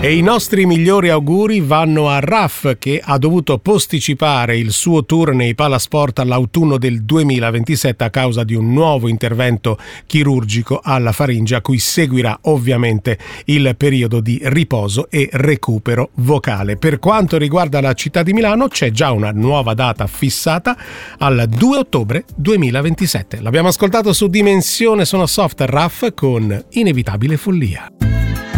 E i nostri migliori auguri vanno a Raf, che ha dovuto posticipare il suo tour nei Palasport all'autunno del 2027 a causa di un nuovo intervento chirurgico alla faringe, a cui seguirà ovviamente il periodo di riposo e recupero vocale. Per quanto riguarda la città di Milano, c'è già una nuova data fissata al 2 ottobre 2027. L'abbiamo ascoltato su Dimensione Sono Soft, Raf con Inevitabile Follia.